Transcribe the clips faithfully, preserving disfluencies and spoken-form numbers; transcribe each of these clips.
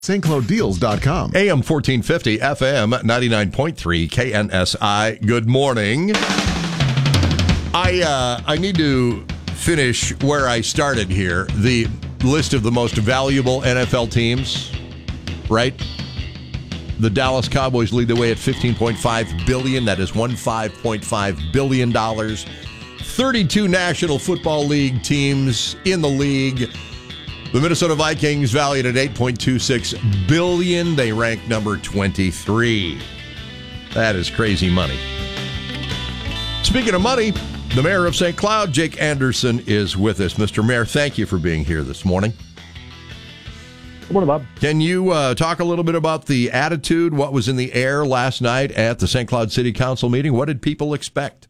St Cloud Deals dot com. A M fourteen fifty, F M ninety-nine point three, K N S I. Good morning. I uh, I need to finish where I started here. The list of the most valuable N F L teams, right? The Dallas Cowboys lead the way at fifteen point five billion dollars. That is fifteen point five billion dollars. thirty-two National Football League teams in the league. The Minnesota Vikings valued at eight point two six billion dollars. They rank number twenty-three. That is crazy money. Speaking of money, the mayor of Saint Cloud, Jake Anderson, is with us. Mister Mayor, thank you for being here this morning. Good morning, Bob. Can you uh, talk a little bit about the attitude, what was in the air last night at the Saint Cloud City Council meeting? What did people expect?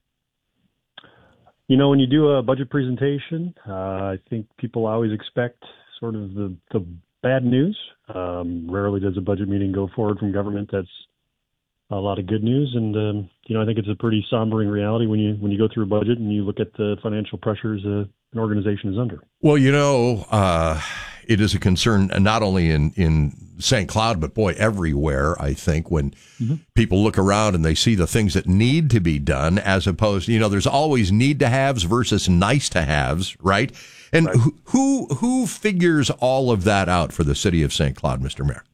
You know, when you do a budget presentation, uh, I think people always expect sort of the, the bad news. Um, rarely does a budget meeting go forward from government that's a lot of good news. And, um, you know, I think it's a pretty sombering reality when you when you go through a budget and you look at the financial pressures uh, an organization is under. Well, you know, uh, it is a concern not only in, in Saint Cloud, but boy, everywhere, I think, when mm-hmm. people look around and they see the things that need to be done as opposed, you know, there's always need to haves versus nice to haves, right? And right. who who figures all of that out for the city of Saint Cloud, Mister Mayor?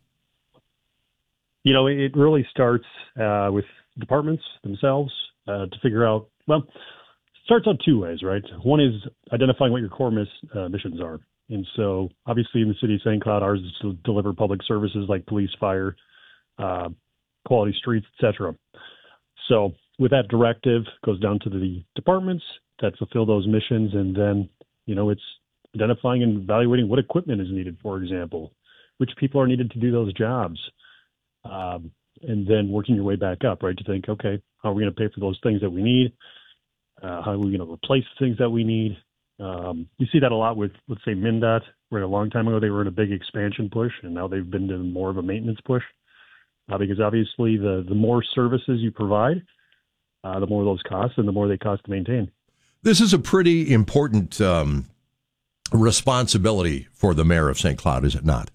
You know, it really starts uh, with departments themselves uh, to figure out, well, it starts out two ways, right? One is identifying what your core miss, uh, missions are. And so obviously in the city of Saint Cloud, ours is to deliver public services like police, fire, uh, quality streets, et cetera. So with that directive, it goes down to the departments that fulfill those missions. And then, you know, it's identifying and evaluating what equipment is needed, for example, which people are needed to do those jobs. Um, and then working your way back up, right, to think, okay, how are we going to pay for those things that we need? Uh, how are we going to replace the things that we need? Um, you see that a lot with, let's say, MnDOT, where a long time ago they were in a big expansion push, and now they've been in more of a maintenance push. Uh, because obviously the, the more services you provide, uh, the more those cost, and the more they cost to maintain. This is a pretty important um, responsibility for the mayor of Saint Cloud, is it not?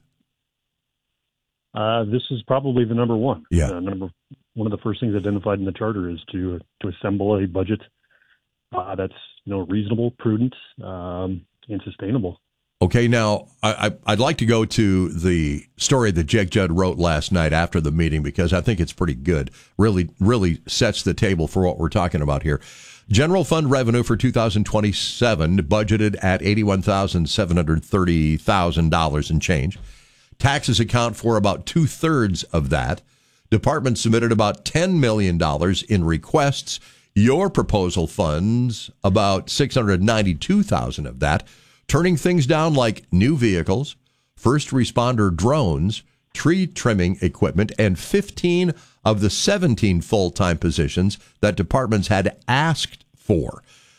Uh, this is probably the number one. Yeah. Uh, number one of the first things identified in the charter is to to assemble a budget uh, that's you know reasonable, prudent, um, and sustainable. Okay, now I, I, I'd like to go to the story that Jake Judd wrote last night after the meeting because I think it's pretty good. Really, really sets the table for what we're talking about here. General fund revenue for two thousand twenty-seven budgeted at eighty-one thousand seven hundred thirty thousand dollars and change. Taxes account for about two-thirds of that. Department submitted about ten million dollars in requests. Your proposal funds about six hundred ninety-two thousand dollars of that, turning things down like new vehicles, first responder drones, tree trimming equipment, and fifteen of the seventeen full-time positions that departments had asked for.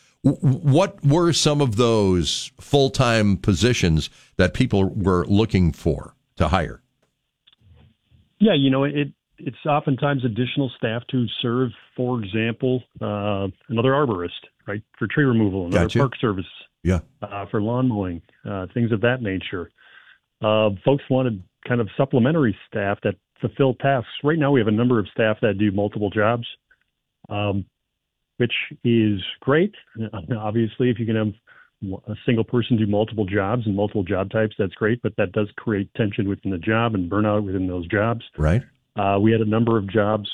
What were some of those full-time positions that people were looking for to hire? Yeah, you know, it it's oftentimes additional staff to serve, for example, uh, another arborist, right, for tree removal, another Gotcha. park service, yeah, uh, for lawn mowing, uh, things of that nature. Uh, folks wanted kind of supplementary staff that fulfill tasks. Right now we have a number of staff that do multiple jobs, um, which is great. Obviously, if you can have a single person do multiple jobs and multiple job types, that's great, but that does create tension within the job and burnout within those jobs. Right. Uh, we had a number of jobs,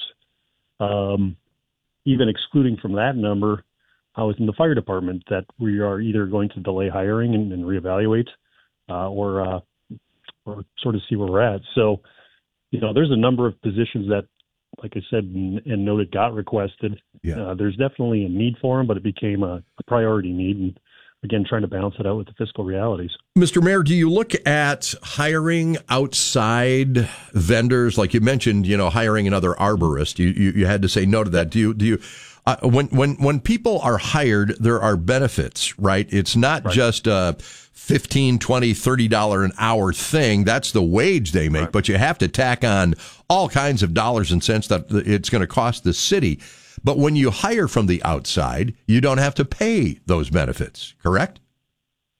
um, even excluding from that number, I was in the fire department that we are either going to delay hiring and, and reevaluate uh, or, uh, or sort of see where we're at. So, you know, there's a number of positions that, like I said, and, and noted got requested. Yeah. Uh, there's definitely a need for them, but it became a, a priority need. And again, trying to balance it out with the fiscal realities. Mister Mayor, do you look at hiring outside vendors? Like you mentioned, you know, hiring another arborist. You you, you had to say no to that. Do you do you uh, when when when people are hired, there are benefits, right? It's not right. just a fifteen, twenty, thirty dollars an hour thing. That's the wage they make, right. But you have to tack on all kinds of dollars and cents that it's going to cost the city. But when you hire from the outside, you don't have to pay those benefits, correct?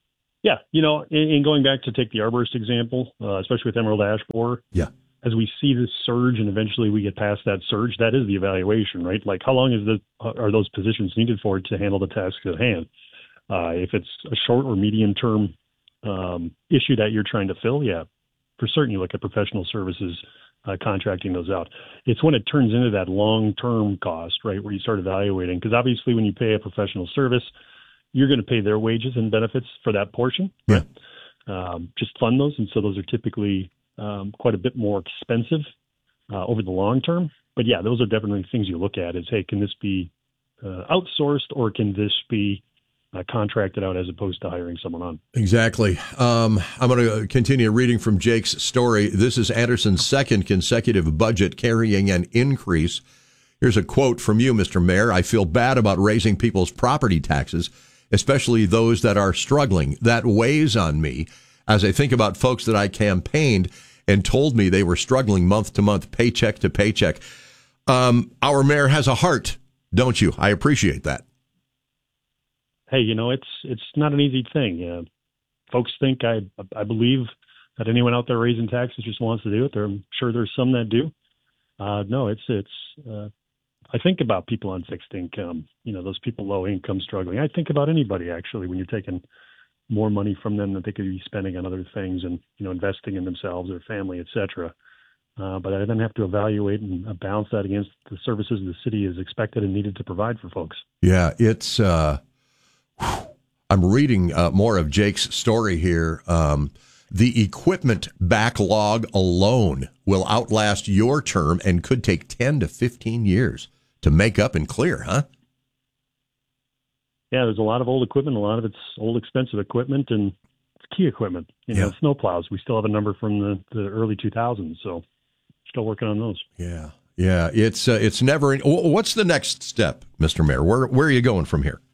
Yeah, you know, in, in going back to take the arborist example, uh, especially with emerald ash borer, Yeah. as we see this surge and eventually we get past that surge, that is the evaluation, right? Like how long is the, are those positions needed for to handle the task at hand? Uh, if it's a short or medium term um, issue that you're trying to fill, yeah, for certain you look at professional services uh, contracting those out. It's when it turns into that long-term cost, right, where you start evaluating. Because obviously when you pay a professional service, you're going to pay their wages and benefits for that portion. Yeah. Um, just fund those. And so those are typically um, quite a bit more expensive uh, over the long term. But yeah, those are definitely things you look at is, hey, can this be uh, outsourced or can this be uh, contracted out as opposed to hiring someone on? Exactly. Um, I'm going to continue reading from Jake's story. This is Anderson's second consecutive budget carrying an increase. Here's a quote from you, Mister Mayor. I feel bad about raising people's property taxes, especially those that are struggling. That weighs on me as I think about folks that I campaigned and told me they were struggling month to month, paycheck to paycheck. Um, our mayor has a heart, don't you? I appreciate that. Hey, you know, it's it's not an easy thing. Uh, folks think I I believe that anyone out there raising taxes just wants to do it. There, I'm sure there's some that do. Uh, no, it's it's. Uh, I think about people on fixed income. You know, those people low income struggling. I think about anybody actually when you're taking more money from them that they could be spending on other things and you know investing in themselves, their family, et cetera. Uh, but I then have to evaluate and uh, balance that against the services the city is expected and needed to provide for folks. Yeah, it's. Uh, I'm reading uh, more of Jake's story here. Um, the equipment backlog alone will outlast your term and could take ten to fifteen years to make up and clear, huh? Yeah, there's a lot of old equipment. A lot of it's old, expensive equipment and it's key equipment. You know, Yeah. snow plows. We still have a number from the, the early two thousands, so still working on those. Yeah, yeah. It's uh, it's never. What's the next step, Mister Mayor? Where where are you going from here?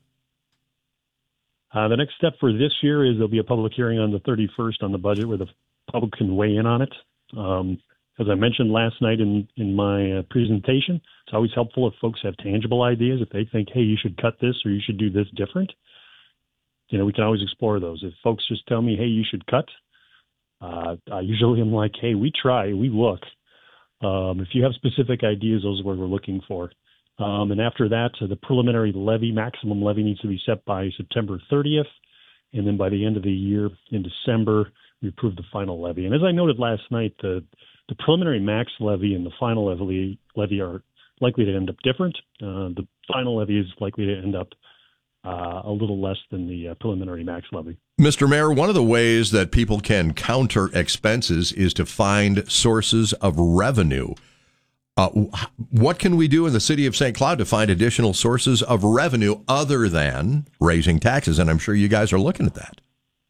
Uh, the next step for this year is there'll be a public hearing on the thirty-first on the budget where the public can weigh in on it. Um, as I mentioned last night in, in my uh, presentation, it's always helpful if folks have tangible ideas. If they think, hey, you should cut this or you should do this different, you know, we can always explore those. If folks just tell me, hey, you should cut, uh, I usually am like, hey, we try, we look. Um, if you have specific ideas, those are what we're looking for. Um, and after that, uh, the preliminary levy, maximum levy needs to be set by September thirtieth. And then by the end of the year, in December, we approve the final levy. And as I noted last night, the, the preliminary max levy and the final levy, levy are likely to end up different. Uh, the final levy is likely to end up uh, a little less than the uh, preliminary max levy. Mister Mayor, one of the ways that people can counter expenses is to find sources of revenue. Uh, what can we do in the city of Saint Cloud to find additional sources of revenue other than raising taxes? And I'm sure you guys are looking at that.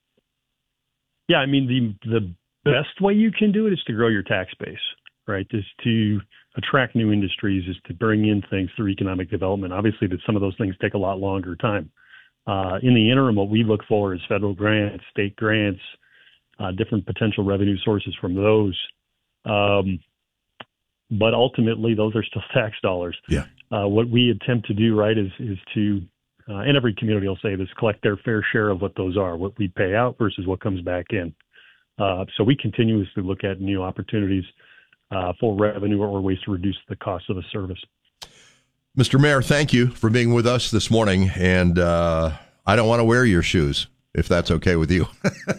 Yeah, I mean, the the best way you can do it is to grow your tax base, right? Is to attract new industries, is to bring in things through economic development. Obviously, that some of those things take a lot longer time. Uh, in the interim, what we look for is federal grants, state grants, uh, different potential revenue sources from those. Um, But ultimately, those are still tax dollars. Yeah. Uh, what we attempt to do, right, is is to, uh, and every community will say this, collect their fair share of what those are, what we pay out versus what comes back in. Uh, so we continuously look at new opportunities uh, for revenue or ways to reduce the cost of a service. Mister Mayor, thank you for being with us this morning. And uh, I don't want to wear your shoes, if that's okay with you.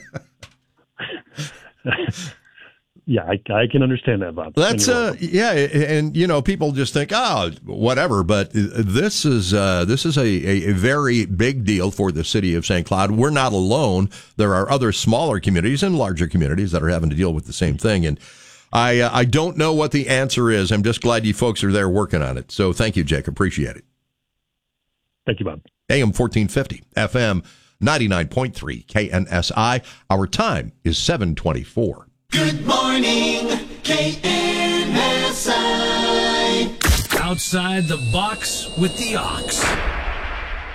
Yeah, I, I can understand that, Bob. That's uh, yeah, and you know, people just think, oh, whatever. But this is uh, this is a, a very big deal for the city of Saint Cloud. We're not alone. There are other smaller communities and larger communities that are having to deal with the same thing. And I uh, I don't know what the answer is. I'm just glad you folks are there working on it. So thank you, Jake. Appreciate it. Thank you, Bob. A M fourteen fifty, F M ninety-nine point three, K N S I. Our time is seven twenty-four. Good morning, K N S I. Outside the box with the ox.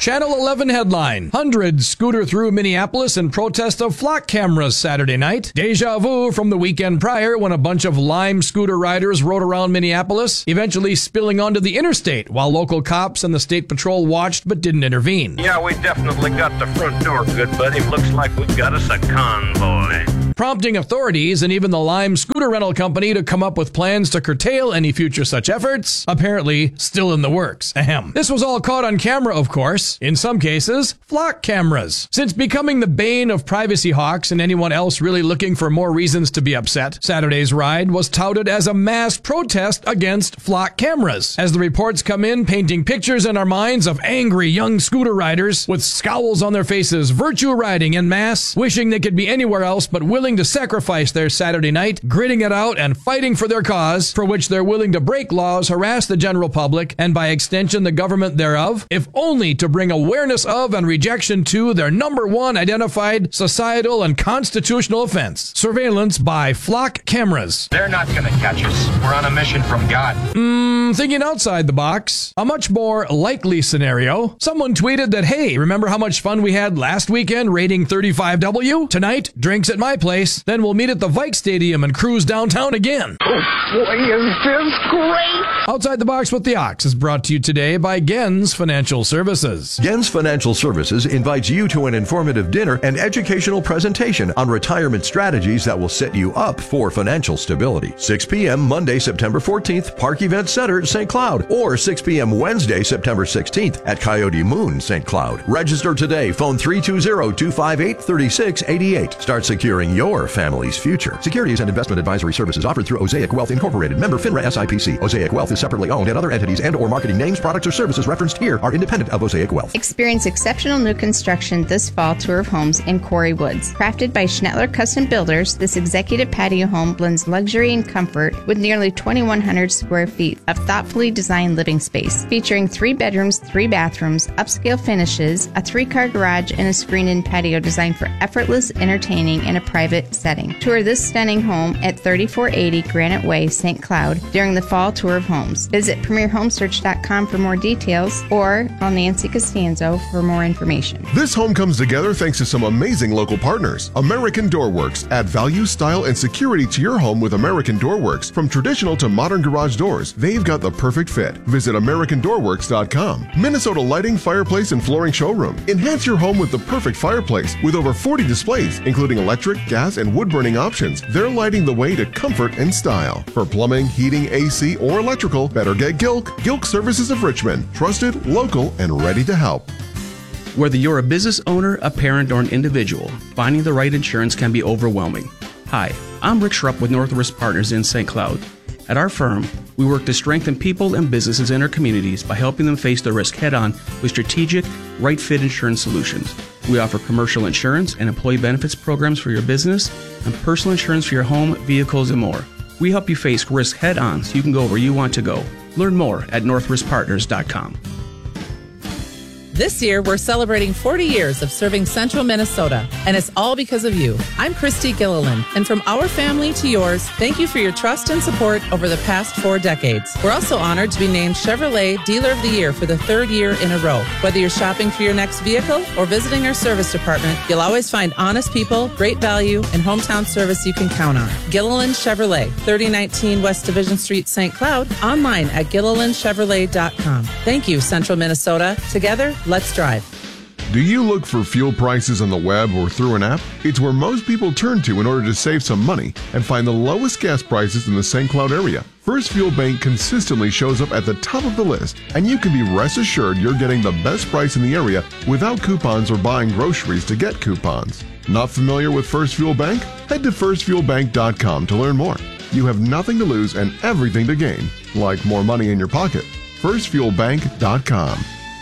Channel eleven headline. Hundreds scooter through Minneapolis in protest of flock cameras Saturday night. Deja vu from the weekend prior when a bunch of Lime scooter riders rode around Minneapolis, eventually spilling onto the interstate while local cops and the state patrol watched but didn't intervene. Yeah, we definitely got the front door, good buddy. Looks like we got us a convoy. Prompting authorities and even the Lime scooter rental company to come up with plans to curtail any future such efforts, apparently still in the works. Ahem. This was all caught on camera, of course. In some cases, flock cameras. Since becoming the bane of privacy hawks and anyone else really looking for more reasons to be upset, Saturday's ride was touted as a mass protest against flock cameras. As the reports come in, painting pictures in our minds of angry young scooter riders with scowls on their faces, virtue riding en masse, wishing they could be anywhere else but willing to sacrifice their Saturday night, gritting it out and fighting for their cause, for which they're willing to break laws, harass the general public, and by extension the government thereof, if only to bring awareness of and rejection to their number one identified societal and constitutional offense, surveillance by flock cameras. They're not gonna catch us. We're on a mission from God. Mmm, thinking outside the box, a much more likely scenario. Someone tweeted that, hey, remember how much fun we had last weekend raiding thirty-five W? Tonight, drinks at my place. Then we'll meet at the Vike Stadium and cruise downtown again. Oh boy, is this great! Outside the Box with the Ox is brought to you today by Gens Financial Services. Gens Financial Services invites you to an informative dinner and educational presentation on retirement strategies that will set you up for financial stability. six p.m. Monday, September fourteenth, Park Event Center, Saint Cloud, or six p.m. Wednesday, September sixteenth at Coyote Moon, Saint Cloud. Register today. Phone three two zero, two five eight, three six eight eight. Start securing your family's future. Securities and investment advisory services offered through Osaic Wealth Incorporated. Member FINRA S I P C. Osaic Wealth is separately owned, and other entities and or marketing names, products, or services referenced here are independent of Osaic Wealth. Experience exceptional new construction this fall tour of homes in Quarry Woods. Crafted by Schnettler Custom Builders, this executive patio home blends luxury and comfort with nearly twenty-one hundred square feet of thoughtfully designed living space, featuring three bedrooms, three bathrooms, upscale finishes, a three-car garage, and a screened-in patio designed for effortless entertaining in a private setting. Tour this stunning home at thirty-four eighty Granite Way, Saint Cloud during the fall tour of homes. Visit premier home search dot com for more details or call Nancy Costanzo for more information. This home comes together thanks to some amazing local partners. American Door Works. Add value, style, and security to your home with American Door Works. From traditional to modern garage doors, they've got the perfect fit. Visit american door works dot com. Minnesota Lighting, Fireplace, and Flooring Showroom. Enhance your home with the perfect fireplace. With over forty displays, including electric, gas, and wood-burning options, they're lighting the way to comfort and style. For plumbing, heating, A C, or electrical, better get Gilk. Gilk Services of Richmond. Trusted, local, and ready to help. Whether you're a business owner, a parent, or an individual, finding the right insurance can be overwhelming. Hi, I'm Rick Schrupp with Northwest Partners in Saint Cloud. At our firm, we work to strengthen people and businesses in our communities by helping them face the risk head-on with strategic, right-fit insurance solutions. We offer commercial insurance and employee benefits programs for your business and personal insurance for your home, vehicles, and more. We help you face risk head-on so you can go where you want to go. Learn more at northwest partners dot com. This year, we're celebrating forty years of serving Central Minnesota, and it's all because of you. I'm Christy Gilliland, and from our family to yours, thank you for your trust and support over the past four decades. We're also honored to be named Chevrolet Dealer of the Year for the third year in a row. Whether you're shopping for your next vehicle or visiting our service department, you'll always find honest people, great value, and hometown service you can count on. Gilliland Chevrolet, thirty nineteen West Division Street, Saint Cloud, online at gilliland chevrolet dot com. Thank you, Central Minnesota. Together, let's drive. Do you look for fuel prices on the web or through an app? It's where most people turn to in order to save some money and find the lowest gas prices in the Saint Cloud area. First Fuel Bank consistently shows up at the top of the list, and you can be rest assured you're getting the best price in the area without coupons or buying groceries to get coupons. Not familiar with First Fuel Bank? Head to first fuel bank dot com to learn more. You have nothing to lose and everything to gain, like more money in your pocket. first fuel bank dot com.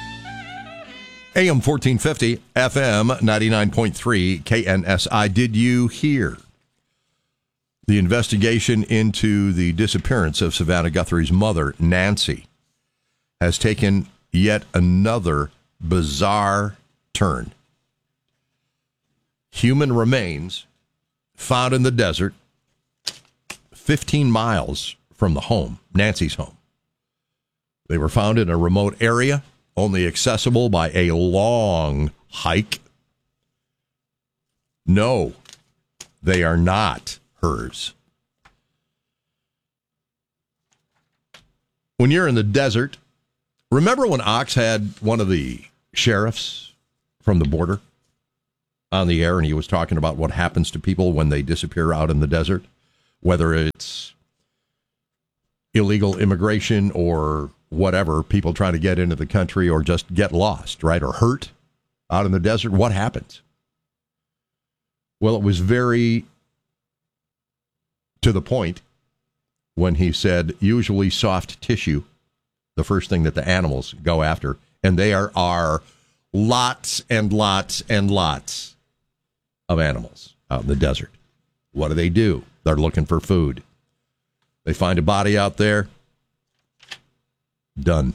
A M fourteen fifty, F M ninety-nine point three, K N S I. Did you hear the investigation into the disappearance of Savannah Guthrie's mother, Nancy, has taken yet another bizarre turn? Human remains found in the desert fifteen miles from the home, Nancy's home. They were found in a remote area only accessible by a long hike. No, they are not hers. When you're in the desert, remember when Ox had one of the sheriffs from the border on the air, and he was talking about what happens to people when they disappear out in the desert, whether it's illegal immigration or whatever, people trying to get into the country or just get lost, right, or hurt out in the desert. What happens? Well, it was very to the point when he said usually soft tissue, the first thing that the animals go after, and there are lots and lots and lots of animals out in the desert. What do they do? They're looking for food. They find a body out there. Done.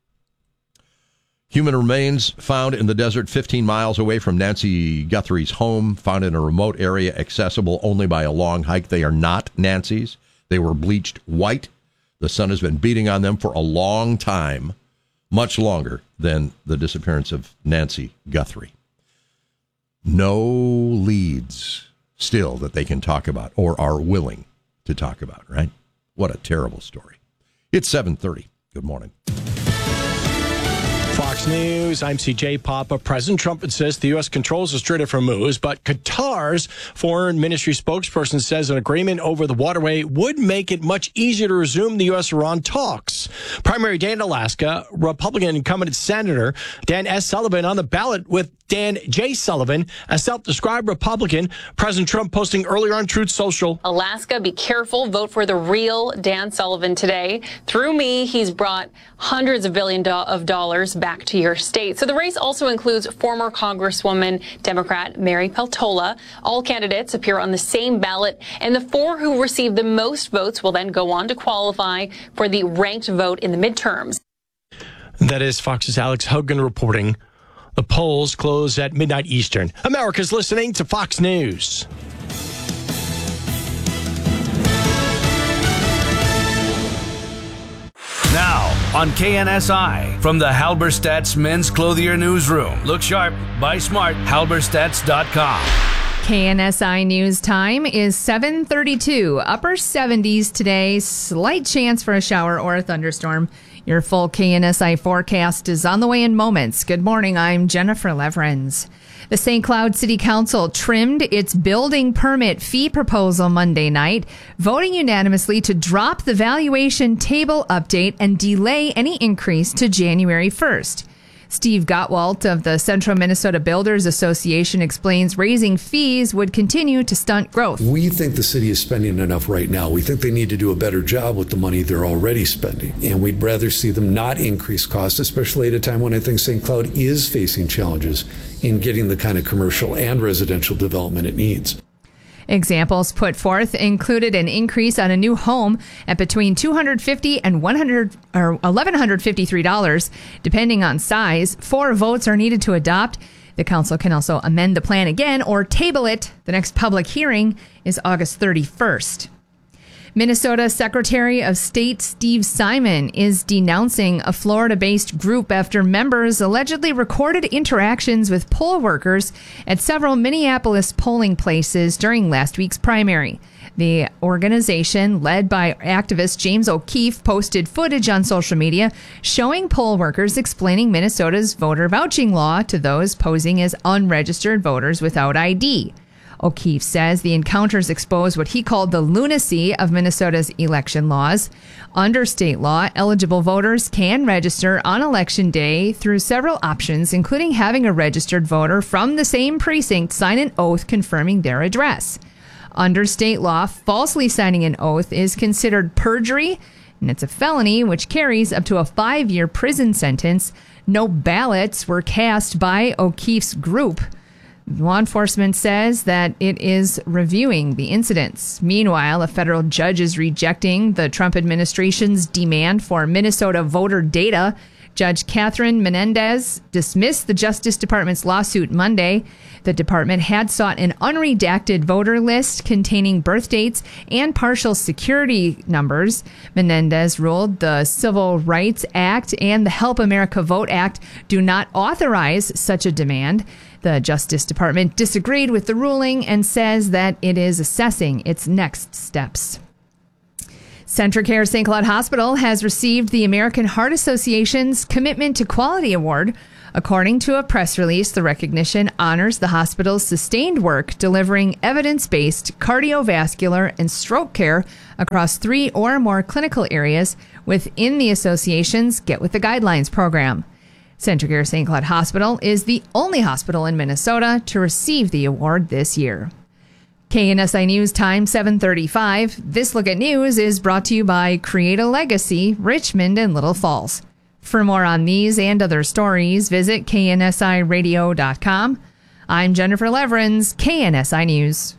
Human remains found in the desert fifteen miles away from Nancy Guthrie's home, found in a remote area accessible only by a long hike. They are not Nancy's. They were bleached white. The sun has been beating on them for a long time, much longer than the disappearance of Nancy Guthrie. No leads still that they can talk about or are willing to talk about, right? What a terrible story. It's seven thirty. Good morning. Fox News, I'm C J Papa. President Trump insists the U S controls the Strait of Hormuz, but Qatar's foreign ministry spokesperson says an agreement over the waterway would make it much easier to resume the U S-Iran talks. Primary day in Alaska, Republican incumbent Senator Dan S. Sullivan on the ballot with Dan J. Sullivan, a self-described Republican. President Trump posting earlier on Truth Social. Alaska, be careful. Vote for the real Dan Sullivan today. Through me, he's brought hundreds of billions of dollars back to your state. So the race also includes former Congresswoman Democrat Mary Peltola. All candidates appear on the same ballot, and the four who receive the most votes will then go on to qualify for the ranked vote in the midterms. That is Fox's Alex Hogan reporting. The polls close at midnight Eastern. America's listening to Fox News. Now, on K N S I, from the Halberstadt's Men's Clothier Newsroom. Look sharp, buy smart, halberstadts dot com. K N S I News time is seven thirty-two. Upper seventies today. Slight chance for a shower or a thunderstorm. Your full K N S I forecast is on the way in moments. Good morning. I'm Jennifer Leverens. The Saint Cloud City Council trimmed its building permit fee proposal Monday night, voting unanimously to drop the valuation table update and delay any increase to January first. Steve Gottwalt of the Central Minnesota Builders Association explains raising fees would continue to stunt growth. We think the city is spending enough right now. We think they need to do a better job with the money they're already spending. And we'd rather see them not increase costs, especially at a time when I think Saint Cloud is facing challenges in getting the kind of commercial and residential development it needs. Examples put forth included an increase on a new home at between two hundred fifty dollars and one hundred or one thousand one hundred fifty-three dollars, depending on size. Four votes are needed to adopt. The council can also amend the plan again or table it. The next public hearing is August thirty-first. Minnesota Secretary of State Steve Simon is denouncing a Florida-based group after members allegedly recorded interactions with poll workers at several Minneapolis polling places during last week's primary. The organization, led by activist James O'Keefe, posted footage on social media showing poll workers explaining Minnesota's voter vouching law to those posing as unregistered voters without I D. O'Keefe says the encounters expose what he called the lunacy of Minnesota's election laws. Under state law, eligible voters can register on election day through several options, including having a registered voter from the same precinct sign an oath confirming their address. Under state law, falsely signing an oath is considered perjury, and it's a felony which carries up to a five-year prison sentence. No ballots were cast by O'Keefe's group. Law enforcement says that it is reviewing the incidents. Meanwhile, a federal judge is rejecting the Trump administration's demand for Minnesota voter data. Judge Catherine Menendez dismissed the Justice Department's lawsuit Monday. The department had sought an unredacted voter list containing birth dates and partial security numbers. Menendez ruled the Civil Rights Act and the Help America Vote Act do not authorize such a demand. The Justice Department disagreed with the ruling and says that it is assessing its next steps. Centricare Saint Cloud Hospital has received the American Heart Association's Commitment to Quality Award. According to a press release, the recognition honors the hospital's sustained work delivering evidence-based cardiovascular and stroke care across three or more clinical areas within the association's Get With the Guidelines program. Centricare Saint Cloud Hospital is the only hospital in Minnesota to receive the award this year. K N S I News time, seven thirty-five. This Look at News is brought to you by Create a Legacy, Richmond and Little Falls. For more on these and other stories, visit K N S I radio dot com. I'm Jennifer Leverins, K N S I News.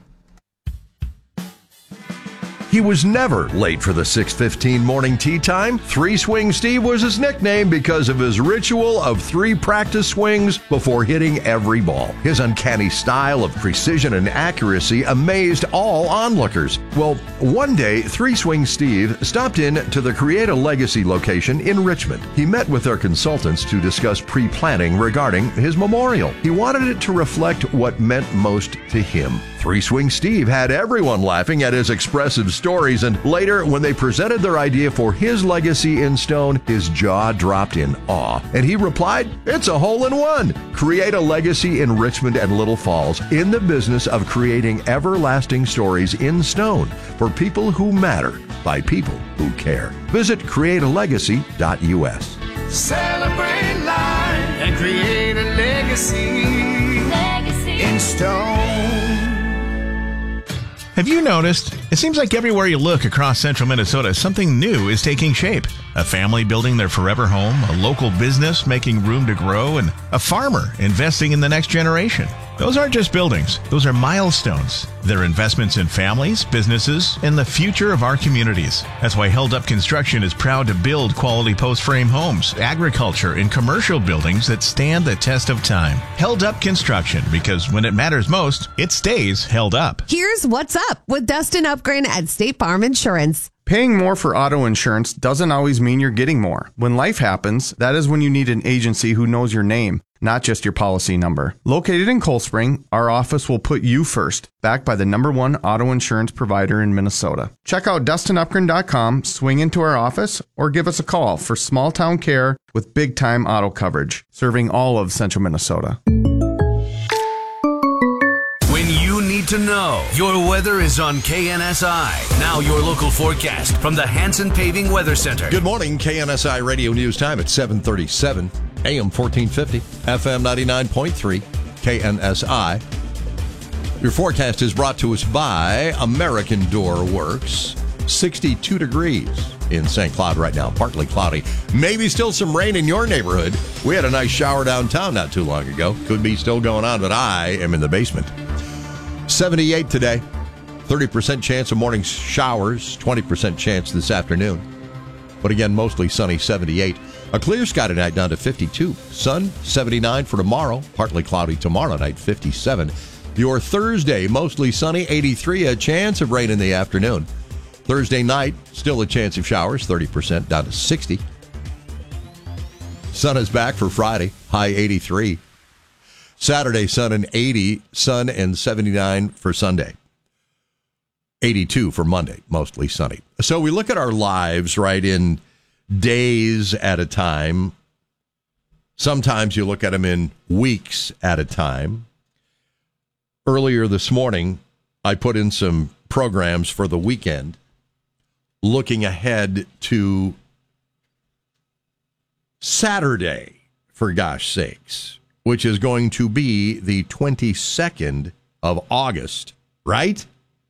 He was never late for the six fifteen morning tea time. Three Swing Steve was his nickname because of his ritual of three practice swings before hitting every ball. His uncanny style of precision and accuracy amazed all onlookers. Well, one day, Three Swing Steve stopped in to the Create a Legacy location in Richmond. He met with their consultants to discuss pre-planning regarding his memorial. He wanted it to reflect what meant most to him. Three Swing Steve had everyone laughing at his expressive stories, and later, when they presented their idea for his legacy in stone, his jaw dropped in awe. And he replied, "It's a hole in one." Create a Legacy in Richmond and Little Falls, in the business of creating everlasting stories in stone for people who matter by people who care. Visit create a legacy dot U S. Celebrate life and create a legacy, legacy in stone. Have you noticed? It seems like everywhere you look across central Minnesota, something new is taking shape. A family building their forever home, a local business making room to grow, and a farmer investing in the next generation. Those aren't just buildings. Those are milestones. They're investments in families, businesses, and the future of our communities. That's why Held Up Construction is proud to build quality post-frame homes, agriculture, and commercial buildings that stand the test of time. Held Up Construction, because when it matters most, it stays held up. Here's what's up with Dustin Upgren at State Farm Insurance. Paying more for auto insurance doesn't always mean you're getting more. When life happens, that is when you need an agency who knows your name, not just your policy number. Located in Cold Spring, our office will put you first, backed by the number one auto insurance provider in Minnesota. Check out Dustin Upgren dot com, swing into our office, or give us a call for small town care with big time auto coverage, serving all of central Minnesota. To know. Your weather is on K N S I. Now your local forecast from the Hanson Paving Weather Center. Good morning, K N S I Radio News time at seven thirty-seven, A M fourteen fifty, F M ninety-nine point three, K N S I. Your forecast is brought to us by American Door Works. sixty-two degrees in Saint Cloud right now, partly cloudy. Maybe still some rain in your neighborhood. We had a nice shower downtown not too long ago. Could be still going on, but I am in the basement. seventy-eight today, thirty percent chance of morning showers, twenty percent chance this afternoon. But again, mostly sunny, seventy-eight. A clear sky tonight down to fifty-two. Sun, seventy-nine for tomorrow. Partly cloudy tomorrow night, fifty-seven. Your Thursday, mostly sunny, eighty-three. A chance of rain in the afternoon. Thursday night, still a chance of showers, thirty percent down to sixty. Sun is back for Friday, high eighty-three. Saturday, sun and eighty, sun and seventy-nine for Sunday. eighty-two for Monday, mostly sunny. So we look at our lives, right, in days at a time. Sometimes you look at them in weeks at a time. Earlier this morning, I put in some programs for the weekend, looking ahead to Saturday, for gosh sakes, which is going to be the twenty-second of August, right?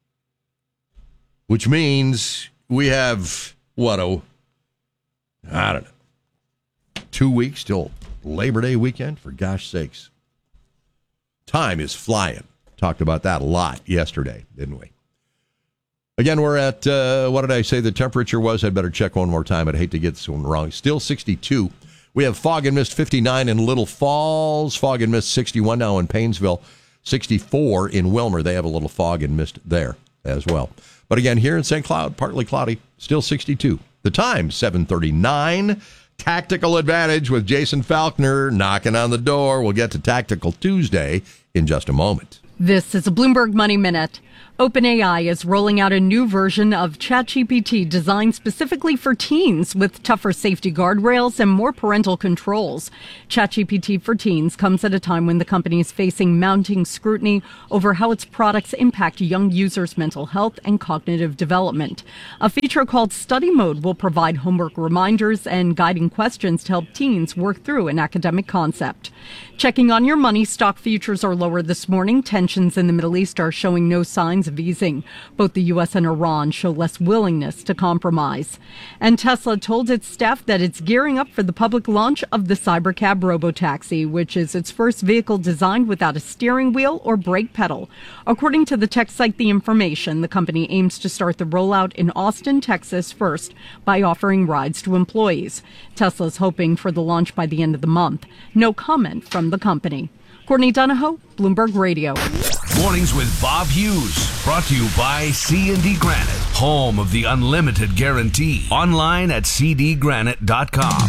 Which means we have, what, a, I don't know, two weeks till Labor Day weekend, for gosh sakes. Time is flying. Talked about that a lot yesterday, didn't we? Again, we're at, uh, what did I say the temperature was? I'd better check one more time. I'd hate to get this one wrong. Still sixty-two. We have fog and mist fifty-nine in Little Falls, fog and mist sixty-one now in Painesville, sixty-four in Wilmer. They have a little fog and mist there as well. But again, here in Saint Cloud, partly cloudy, still sixty-two. The time, seven thirty-nine. Tactical Advantage with Jason Falkner knocking on the door. We'll get to Tactical Tuesday in just a moment. This is a Bloomberg Money Minute. OpenAI is rolling out a new version of ChatGPT designed specifically for teens with tougher safety guardrails and more parental controls. ChatGPT for Teens comes at a time when the company is facing mounting scrutiny over how its products impact young users' mental health and cognitive development. A feature called Study Mode will provide homework reminders and guiding questions to help teens work through an academic concept. Checking on your money, stock futures are lower this morning. Tensions in the Middle East are showing no signs of easing. Both the U S and Iran show less willingness to compromise. And Tesla told its staff that it's gearing up for the public launch of the Cybercab robotaxi, which is its first vehicle designed without a steering wheel or brake pedal. According to the tech site The Information, the company aims to start the rollout in Austin, Texas first by offering rides to employees. Tesla's hoping for the launch by the end of the month. No comment from the company. Courtney Donahoe, Bloomberg Radio. Mornings with Bob Hughes, brought to you by C and D Granite, home of the unlimited guarantee. Online at c d granite dot com.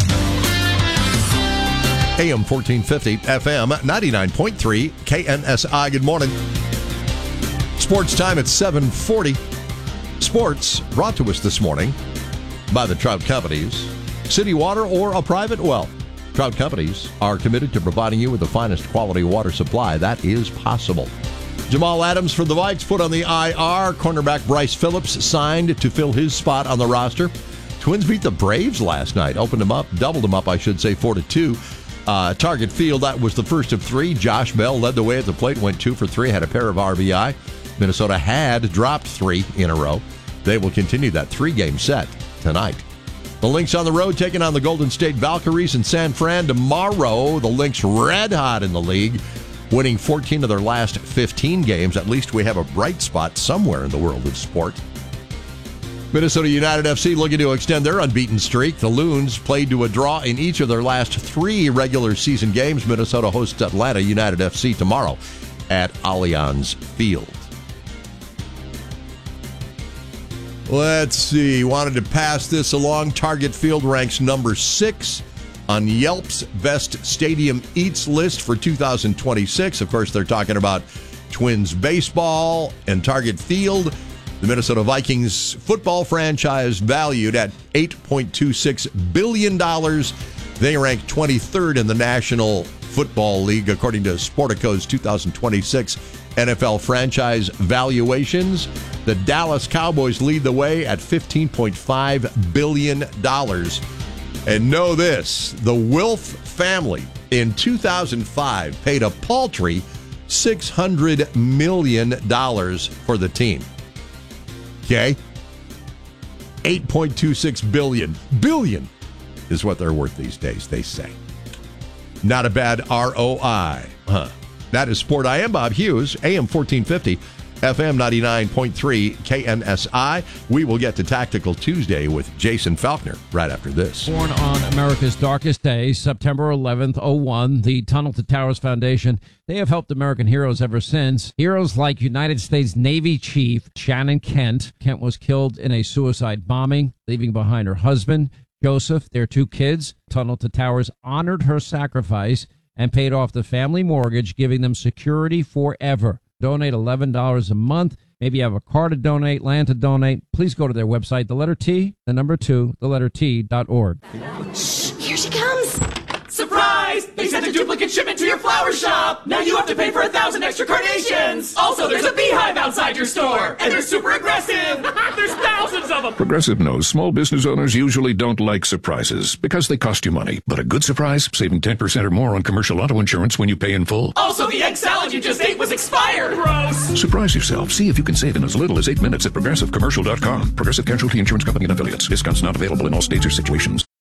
A M fourteen fifty, F M ninety-nine point three, K N S I. Good morning. Sports time at seven forty. Sports brought to us this morning by the Trout Companies. City water or a private well. Trout Companies are committed to providing you with the finest quality water supply that is possible. Jamal Adams for the Vikes put on the I R. Cornerback Bryce Phillips signed to fill his spot on the roster. Twins beat the Braves last night. Opened them up, doubled them up, I should say, four to two. Uh, Target Field, that was the first of three. Josh Bell led the way at the plate, went two for three, had a pair of R B I. Minnesota had dropped three in a row. They will continue that three-game set tonight. The Lynx on the road taking on the Golden State Valkyries in San Fran tomorrow. The Lynx red hot in the league, winning fourteen of their last fifteen games. At least we have a bright spot somewhere in the world of sport. Minnesota United F C looking to extend their unbeaten streak. The Loons played to a draw in each of their last three regular season games. Minnesota hosts Atlanta United F C tomorrow at Allianz Field. Let's see. Wanted to pass this along. Target Field ranks number six on Yelp's Best Stadium Eats list for two thousand twenty-six. Of course, they're talking about Twins baseball and Target Field. The Minnesota Vikings football franchise valued at eight point two six billion dollars. They rank twenty-third in the National Football League, according to Sportico's two thousand twenty-six N F L franchise valuations. The Dallas Cowboys lead the way at fifteen point five billion dollars. And know this, the Wilf family in two thousand five paid a paltry six hundred million dollars for the team. Okay? eight point two six billion dollars. Billion is what they're worth these days, they say. Not a bad R O I. Huh. That is Sport. I am Bob Hughes, A M fourteen fifty, F M ninety-nine point three, K N S I. We will get to Tactical Tuesday with Jason Falkner right after this. Born on America's darkest day, September eleventh, oh one, the Tunnel to Towers Foundation, they have helped American heroes ever since. Heroes like United States Navy Chief Shannon Kent. Kent was killed in a suicide bombing, leaving behind her husband, Joseph, their two kids. Tunnel to Towers honored her sacrifice and paid off the family mortgage, giving them security forever. Donate eleven dollars a month. Maybe you have a car to donate, land to donate. Please go to their website, the letter T, the number two, the letter T dot org. Shh, here she comes. Surprise! They sent a duplicate shipment to your flower shop. Now you have to pay for a thousand extra carnations. Also, there's a beehive outside your store, and they're super aggressive. There's thousands of them. Progressive knows small business owners usually don't like surprises because they cost you money. But a good surprise, saving ten percent or more on commercial auto insurance when you pay in full. Also, the egg salad you just ate was expired. Gross. Surprise yourself. See if you can save in as little as eight minutes at progressive commercial dot com. Progressive Casualty Insurance Company and Affiliates. Discounts not available in all states or situations.